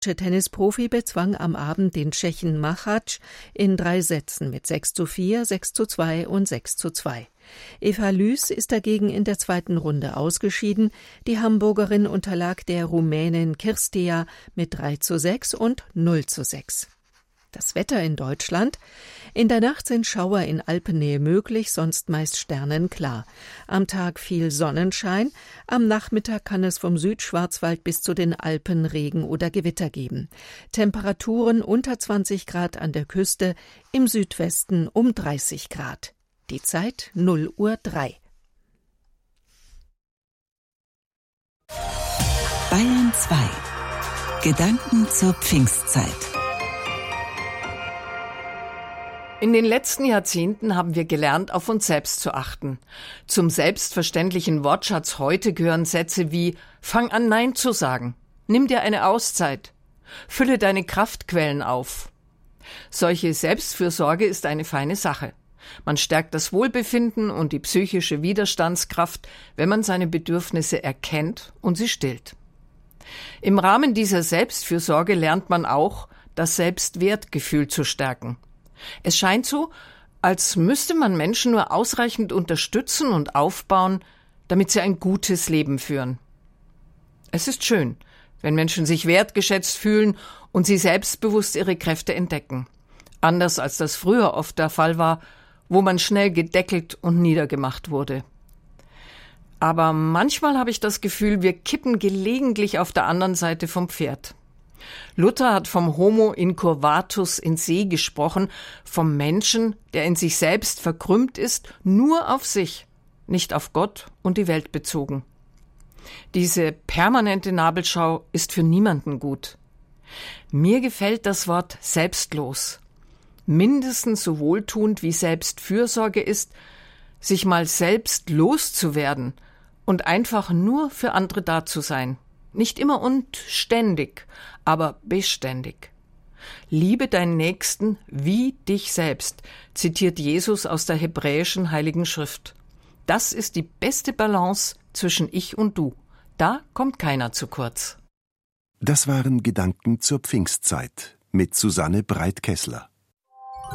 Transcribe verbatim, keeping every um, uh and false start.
Der Tennisprofi bezwang am Abend den Tschechen Machac in drei Sätzen mit sechs zu vier, sechs zu zwei und sechs zu zwei. Eva Lüß ist dagegen in der zweiten Runde ausgeschieden. Die Hamburgerin unterlag der Rumänin Kirstea mit drei zu sechs und null zu sechs. Das Wetter in Deutschland. In der Nacht sind Schauer in Alpennähe möglich, sonst meist sternenklar. Am Tag viel Sonnenschein. Am Nachmittag kann es vom Südschwarzwald bis zu den Alpen Regen oder Gewitter geben. Temperaturen unter zwanzig Grad an der Küste, im Südwesten um dreißig Grad. Die Zeit null Uhr drei. Bayern zwei. Gedanken zur Pfingstzeit. In den letzten Jahrzehnten haben wir gelernt, auf uns selbst zu achten. Zum selbstverständlichen Wortschatz heute gehören Sätze wie »Fang an, Nein zu sagen«, »Nimm dir eine Auszeit«, »Fülle deine Kraftquellen auf«. Solche Selbstfürsorge ist eine feine Sache. Man stärkt das Wohlbefinden und die psychische Widerstandskraft, wenn man seine Bedürfnisse erkennt und sie stillt. Im Rahmen dieser Selbstfürsorge lernt man auch, das Selbstwertgefühl zu stärken. Es scheint so, als müsste man Menschen nur ausreichend unterstützen und aufbauen, damit sie ein gutes Leben führen. Es ist schön, wenn Menschen sich wertgeschätzt fühlen und sie selbstbewusst ihre Kräfte entdecken. Anders als das früher oft der Fall war, wo man schnell gedeckelt und niedergemacht wurde. Aber manchmal habe ich das Gefühl, wir kippen gelegentlich auf der anderen Seite vom Pferd. Luther hat vom Homo incurvatus in se gesprochen, vom Menschen, der in sich selbst verkrümmt ist, nur auf sich, nicht auf Gott und die Welt bezogen. Diese permanente Nabelschau ist für niemanden gut. Mir gefällt das Wort selbstlos. Mindestens so wohltuend wie Selbstfürsorge ist, sich mal selbst loszuwerden und einfach nur für andere da zu sein. Nicht immer und ständig, aber beständig. Liebe deinen Nächsten wie dich selbst, zitiert Jesus aus der hebräischen Heiligen Schrift. Das ist die beste Balance zwischen Ich und Du. Da kommt keiner zu kurz. Das waren Gedanken zur Pfingstzeit mit Susanne Breit-Kessler.